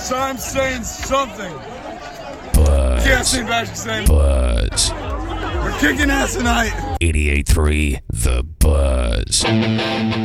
So I'm saying something. Buzz. Can't see back saying Buzz. we're kicking ass tonight. 88.3 The Buzz.